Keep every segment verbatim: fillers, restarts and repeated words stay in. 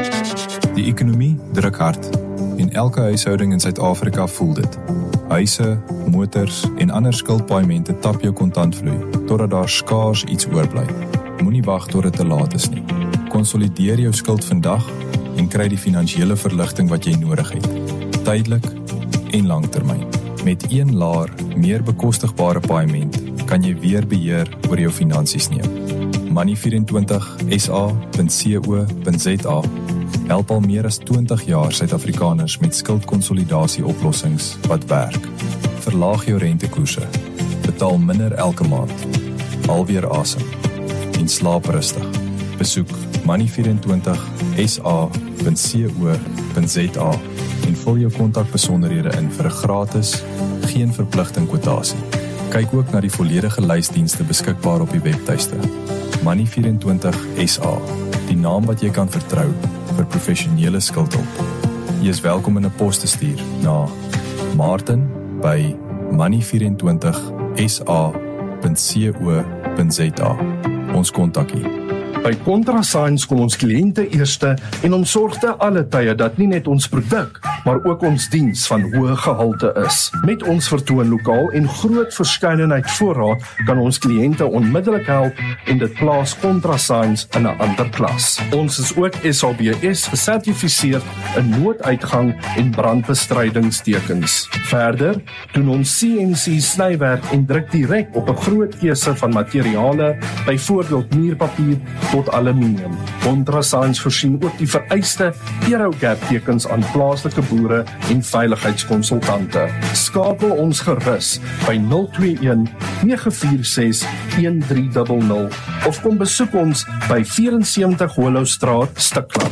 Die ekonomie druk hard en elke huishouding in Suid-Afrika voel dit. Huise, motors en ander skuldpaaiemente tap jou kontantvloei, totdat daar skaars iets oorbly. Moenie wag tot dit te laat is nie. Konsolideer jou skuld vandag en kry die finansiële verligting wat jy nodig het. Tydelik en langtermyn. Met een laer, meer bekostigbare paaiement kan jy weer beheer oor jou finansies neem. Money vyf en twintig S A punt co punt Z A help al meer as twintig jaar Suid-Afrikaners met skuldkonsolidasie oplossings wat werk. Verlaag jou rentekoerse, betaal minder elke maand, alweer asem en slaap rustig. Besoek money vyf en twintig S A punt co punt Z A en vul jou kontakbesonderhede in vir 'n gratis, geen verpligting kwotasie. Kyk ook na die volledige lysdienste beskikbaar op die webtuiste. Money vyf en twintig S A, die naam wat jy kan vertrou vir professionele skuldhulp. Jy is welkom in 'n pos te stuur na Martin by money vyf en twintig S A punt co punt Z A. Ons kontak hier. By ContraSigns kom ons kliënte eerste en ons sorg te alle tye dat nie net ons produk, maar ook ons diens van hoë gehalte is. Met ons vertoonlokaal en groot verskeidenheid voorraad kan ons kliënte onmiddellik help en dit plaas ContraSigns in 'n ander klas. Ons is ook S A B S gesertifiseer in nooduitgang en brandbestrydingstekens. Verder doen ons C N C snywerk en druk direk op 'n groot keuse van materiale, byvoorbeeld muurpapier tot aluminium. ContraSigns voorsien ook die vereiste Aerogap tekens aan plaaslike boere en veiligheidskonsultante. Skakel ons gerus by nul twee een nege vier ses een drie nul nul of kom besoek ons by vyf en sewentig Hollowstraat, Stikland.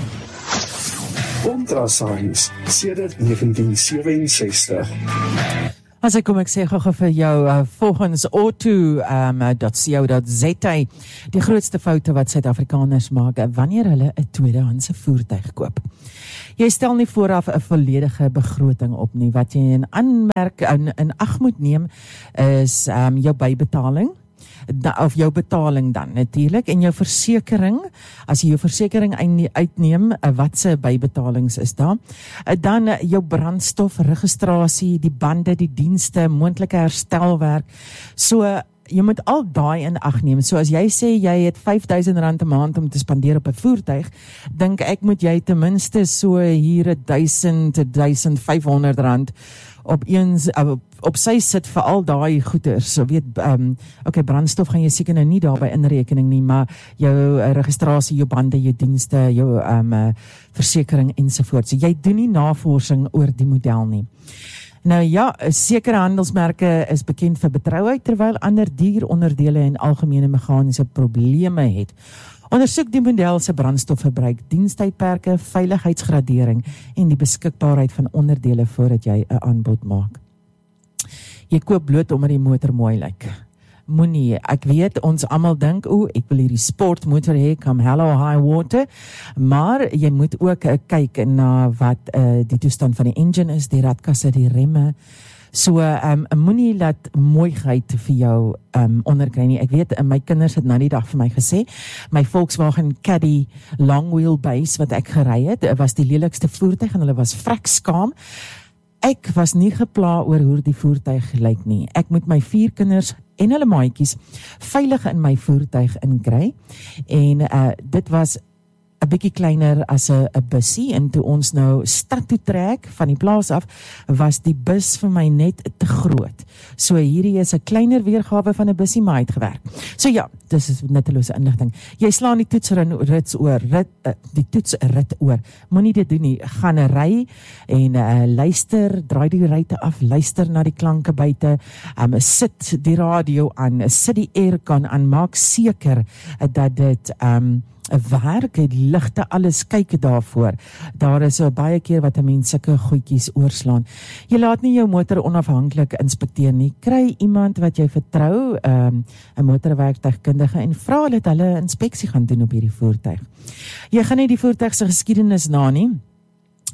ContraSigns sedert negentien sewe ses. As ek kom ek sê gou vir jou, uh, volgens auto dot co dot Z A, die grootste foute wat Suid-Afrikaners maak wanneer hulle 'n tweedehandse voertuig koop. Jy stel nie vooraf 'n volledige begroting op nie. Wat jy in aanmerk in, in ag moet neem is um, jou bybetaling, da, of jou betaling dan natuurlik, en jou versekering, as jy jou versekering uitneem, wat se bybetalings is daar, dan jou brandstof, registrasie, die bande, die dienste, moontlike herstelwerk, so jy moet al daai in ag neem. So as jy sê jy het vyf duisend rand 'n maand om te spandeer op 'n voertuig, dink ek moet jy ten minste so hier duisend, duisend vyf honderd rand op eens op, op sy sit vir al daai goeders. So weet, um, okay, brandstof gaan jy seker nou nie daarby inrekening nie, maar jou uh, registrasie, jou bande, jou dienste, jou um, uh, versekering ensovoorts. So jy doen nie navorsing oor die model nie. Nou ja, sekere handelsmerke is bekend vir betrouheid, terwyl ander duur onderdele en algemene meganiese probleme het. Ondersoek die model se brandstofverbruik, dienstydperke, veiligheidsgradering en die beskikbaarheid van onderdele voordat jy 'n aanbod maak. Jy koop bloot omdat die motor mooi lyk. Moenie, ek weet, ons almal dink, o, ek wil hierdie sportmotor hê, come hello high water, maar jy moet ook uh, kyk na wat uh, die toestand van die engine is, die radkasse, die remme. So, um, moenie laat mooiheid vir jou um, onderkry nie. Ek weet, my kinders het nou die dag vir my gesê, my Volkswagen Caddy long wheelbase wat ek gery het, was die lelikste voertuig en hulle was vrek skaam. Ek was nie gepla oor hoe die voertuig lyk nie. Ek moet my vier kinders en hulle maatjies veilig in my voertuig inkry en uh, dit was 'n bietjie kleiner as 'n 'n bussie, en toe ons nou stad toe trek van die plaas af, was die bus vir my net te groot. So hierdie is 'n kleiner weergawe van 'n bussie, maar uitgewerk. So ja, dis is nuttelose inligting. Jy slaan die toetsrit oor, rit, uh, die toetsrit oor. Moenie dit doen nie. Gaan ry en uh, luister, draai die ruitte af, luister na die klanke buite, um, sit die radio aan, sit die aircon aan, maak seker uh, dat dit um, werk, die ligte, alles, kyk daarvoor. Daar is so baie keer wat 'n mens sulke goedjies oorslaan. Jy laat nie jou motor onafhanklik inspekteer nie. Kry iemand wat jy vertrou, um, 'n motorwerktuigkundige, en vra dat hulle inspeksie gaan doen op hierdie voertuig. Jy gaan nie die voertuig se geskiedenis na nie.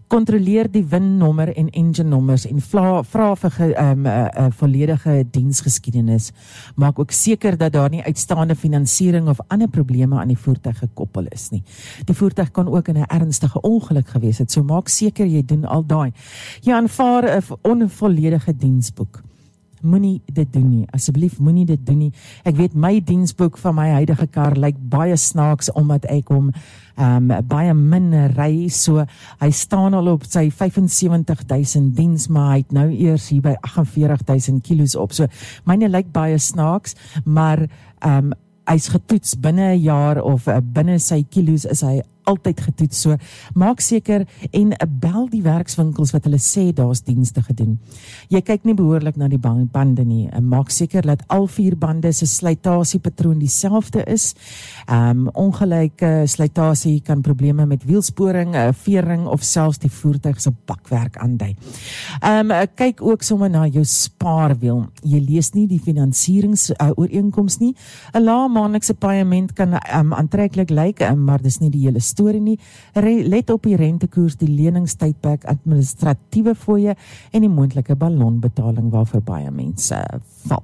Kontroleer die winnommer en engine nommers en vra, vra vir ge, um, uh, uh, volledige diensgeskiedenis. Maak ook seker dat daar nie uitstaande finansiering of ander probleme aan die voertuig gekoppel is nie. Die voertuig kan ook in 'n ernstige ongeluk gewees het, so maak seker jy doen al daai. Jy aanvaar 'n onvolledige diensboek. Moenie dit doen nie, asseblief moenie dit doen nie. Ek weet my diensboek van my huidige kar lyk baie snaaks omdat ek hom um, baie min ry, so hy staan al op sy vyf en sewentig duisend diens, maar hy het nou eers hier by agt en veertig duisend kilos op, so myne lyk baie snaaks, maar um, hy's getoets binne 'n jaar of uh, binne sy kilos is hy altyd getoets, so maak seker en bel die werkswinkels wat hulle sê daar's dienste gedoen. Jy kyk nie behoorlik na die bande nie, en maak seker dat al vier bande se slytasiepatroon dieselfde is. Um, ongelyke slytasie kan probleme met wielsporing, vering of selfs die voertuig se bakwerk aandui. Um, kyk ook sommer na jou spaarwiel. Jy lees nie die finansierings uh, ooreenkoms nie. 'n Lae maandelikse paaiement kan um, aantreklik lyk, um, maar dis nie die hele storie nie. Let op die rentekoers, die leningstydperk, administratiewe fooie en die moontlike ballonbetaling waarvoor baie mense uh, val.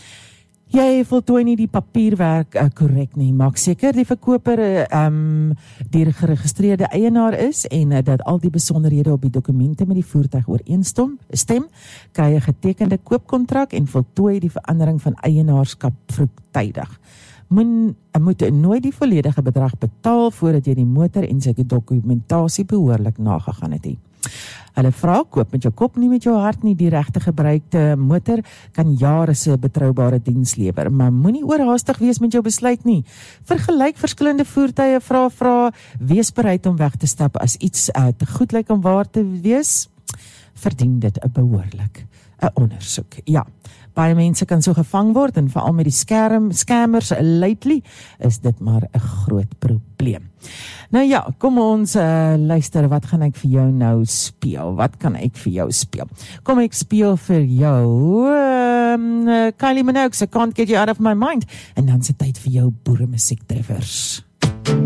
Jy voltooi nie die papierwerk korrek uh, nie. Maak seker die verkoper uh, um, die geregistreerde eienaar is en uh, dat al die besonderhede op die dokumente met die voertuig ooreenstem, stem, kry 'n getekende koopkontrak en voltooi die verandering van eienaarskap vroegtydig. Moet, moet nooit die volledige bedrag betaal voordat jy die motor en sy dokumentasie behoorlik nagegaan het. Hulle vra, koop met jou kop, nie met jou hart nie. Die regte gebruikte motor kan jare se betroubare diens lewer, maar moenie oorhaastig wees met jou besluit nie. Vergelyk verskillende voertuie, vra, vra, wees bereid om weg te stap as iets uh, te goed lyk om waar te wees. Verdien dit 'n behoorlik 'n ondersoek. Ja. Baie mense kan so gevang word en veral met die skerm, scammers lately is dit maar 'n groot probleem. Nou ja, kom ons uh, luister, wat gaan ek vir jou nou speel? Wat kan ek vir jou speel? Kom ek speel vir jou um, uh, Kylie Minogue, I Can't Get You Out of My Mind, en dan se tyd vir jou boere musiek treffers.